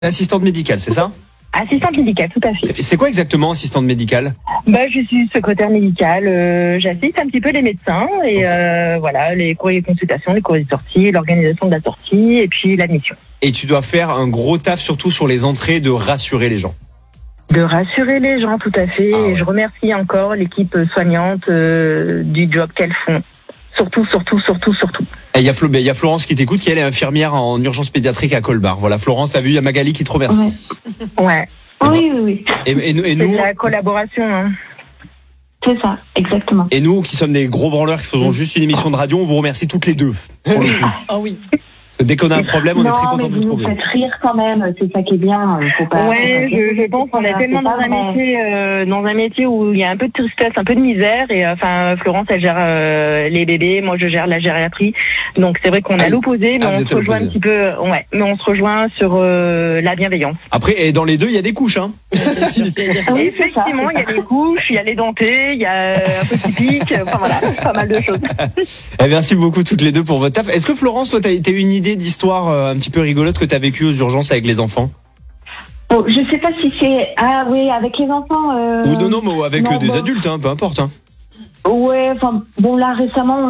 Assistante médicale, c'est ça? Assistante médicale, tout à fait. C'est quoi exactement assistante médicale? Je suis secrétaire médicale. J'assiste un petit peu les médecins et voilà, les courriers de consultation, les courriers de sortie, l'organisation de la sortie et puis l'admission. Et tu dois faire un gros taf surtout sur les entrées de rassurer les gens. De rassurer les gens, tout à fait. Ah ouais. Et je remercie encore l'équipe soignante du job qu'elles font. Surtout. Et il y a Florence qui t'écoute, qui elle est infirmière en urgence pédiatrique à Colmar. Voilà, Florence, t'as vu, il y a Magali qui te remercie. Ouais. Oui. Et C'est nous, de la collaboration. Hein. C'est ça, exactement. et nous qui sommes des gros branleurs qui faisons juste une émission de radio, on vous remercie toutes les deux. Pour le coup. Ah oui. Dès qu'on a un problème, on est très Non, content mais de vous vous nous trouver. faites rire quand même, c'est ça qui est bien. Faut pas, Ouais, je pense qu'on est tellement dans un métier où il y a un peu de tristesse, un peu de misère. Et Florence, elle gère les bébés, moi je gère la gériatrie. Donc c'est vrai qu'on a l'opposé, mais vous on êtes se rejoint l'opposé. un petit peu. Ouais, mais on se rejoint sur la bienveillance. Après, et dans les deux, il y a des couches, hein. Oui, Effectivement, il y a des couches, il y a les dentés, il y a un peu de pique. Enfin voilà, pas mal de choses. Eh, merci beaucoup toutes les deux pour votre taf. Est-ce que Florence, toi, t'as une idée d'histoire un petit peu rigolote que t'as vécue aux urgences avec les enfants? Oh, je sais pas si c'est avec les enfants. Ou non, mais avec non, des bon. adultes, hein, peu importe. Hein. Ouais, là récemment,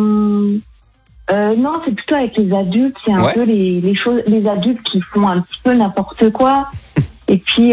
non, c'est plutôt avec les adultes. C'est un peu les choses, les adultes qui font un petit peu n'importe quoi, et puis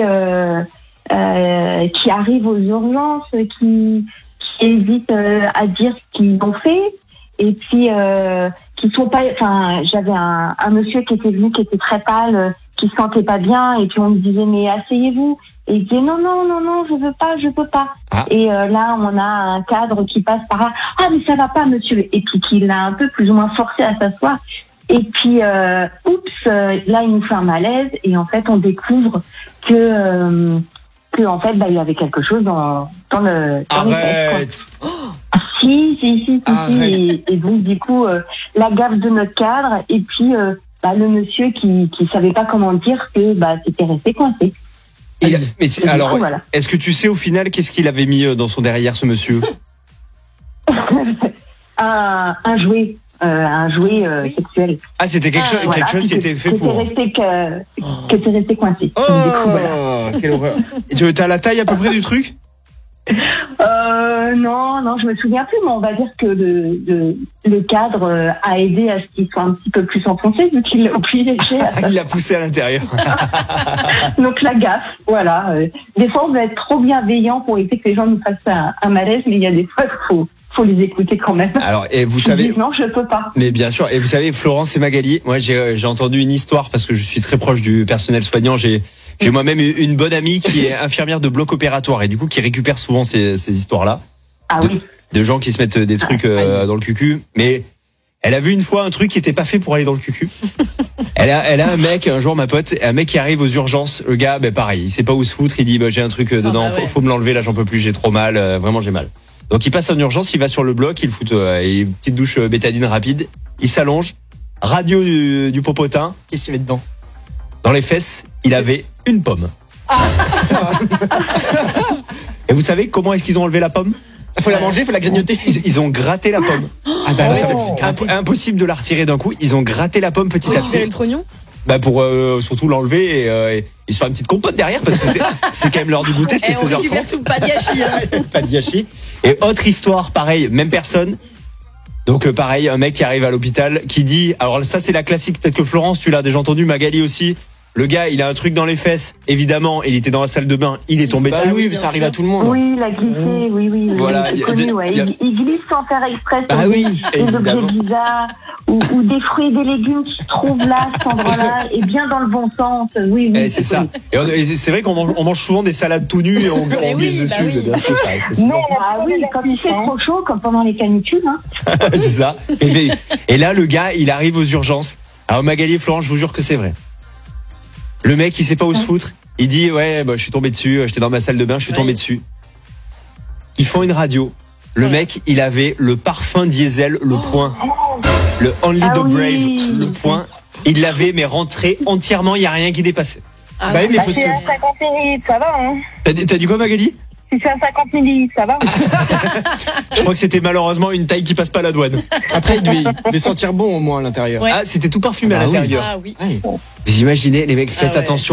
qui arrivent aux urgences, qui hésitent à dire ce qu'ils ont fait, et puis qui sont pas. Enfin, j'avais un monsieur qui était venu, qui était très pâle, qui se sentait pas bien, et puis on lui disait mais asseyez-vous, et il disait non, je peux pas. Ah. Et là on a un cadre qui passe par là, ah mais ça va pas monsieur, et puis qui l'a un peu plus ou moins forcé à s'asseoir, et puis là il nous fait un malaise, et en fait on découvre que en fait il y avait quelque chose dans les fesses, Arrête. quoi. Si. Et donc du coup la gaffe de notre cadre, et puis le monsieur qui savait pas comment dire que c'était resté coincé. Alors, coup, voilà. est-ce que tu sais au final qu'est-ce qu'il avait mis dans son derrière, ce monsieur? un jouet sexuel. Ah, c'était quelque chose qui était fait pour. Qui était resté coincé. Oh, Donc, du coup, voilà. quelle horreur. Et tu as la taille à peu près du truc? Non, je me souviens plus, mais on va dire que le cadre a aidé à ce qu'il soit un petit peu plus enfoncé, vu qu'il l'a obligé. Il l'a poussé à l'intérieur. Donc la gaffe, voilà. Des fois, on va être trop bienveillant pour éviter que les gens nous fassent un malaise, mais il y a des fois qu'il faut les écouter quand même. Alors, et vous Ils savez. disent non, je peux pas. Mais bien sûr, et vous savez, Florence et Magali, moi j'ai entendu une histoire parce que je suis très proche du personnel soignant. J'ai moi-même une bonne amie qui est infirmière de bloc opératoire et du coup qui récupère souvent ces histoires-là. Ah oui. De gens qui se mettent des trucs dans le cucu. Mais elle a vu une fois un truc qui était pas fait pour aller dans le cucu. Elle a un mec, un jour ma pote, un mec qui arrive aux urgences. Le gars, pareil, il sait pas où se foutre. Il dit j'ai un truc dedans, faut me l'enlever là, j'en peux plus, j'ai trop mal, vraiment j'ai mal. Donc il passe en urgence, il va sur le bloc, il fout une petite douche bétadine rapide, il s'allonge, radio du popotin. Qu'est-ce qu'il y avait dedans? Dans les fesses, il avait une pomme. Et vous savez comment est-ce qu'ils ont enlevé la pomme? Il faut la manger, il faut la grignoter. Ils ont gratté la pomme. Impossible de la retirer d'un coup. Ils ont gratté la pomme petit à Récupérer petit. le trognon? Pour surtout l'enlever et ils se font une petite compote derrière parce que c'est quand même l'heure du goûter, c'était On récupère 16h30. tout, pas de gâchis. Hein. Pas de gâchis. Et autre histoire, pareil, même personne. Donc pareil, un mec qui arrive à l'hôpital qui dit, alors ça c'est la classique, peut-être que Florence tu l'as déjà entendu, Magali aussi. Le gars, il a un truc dans les fesses, évidemment, il était dans la salle de bain, il est tombé dessus. Oui, ça arrive à tout le monde. Oui, il a glissé, oui. Voilà, c'est connu, ouais. Il glisse sans faire exprès. Bah oui, des évidemment. objets bizarres ou des fruits et des légumes qui se trouvent là, à cet endroit-là, et bien dans le bon sens. Oui, C'est ça. Et c'est vrai qu'on mange souvent des salades tout nues et on glisse dessus. oui. Bien sûr, ça arrive souvent. Quand il fait trop chaud, comme pendant les canicules. Hein. C'est ça. Et là, le gars, il arrive aux urgences. Alors Magali et Florence, je vous jure que c'est vrai. Le mec, il sait pas où se foutre. Il dit je suis tombé dessus. J'étais dans ma salle de bain, je suis tombé dessus. Ils font une radio. Le mec, il avait le parfum diesel, le point, le Only the Brave, le point. Il l'avait mais rentré entièrement. Il y a rien qui dépassait. Mais faut C'est un 50 millilitres, ça va, hein. T'as dit quoi, Magali? Si c'est un 50 millilitres, ça va. Je crois que c'était malheureusement une taille qui passe pas la douane. Après, il devait sentir bon au moins à l'intérieur. Ah, c'était tout parfumé à Ah oui. l'intérieur. Ah oui. Ouais. Vous imaginez, les mecs, faites Ah ouais. attention.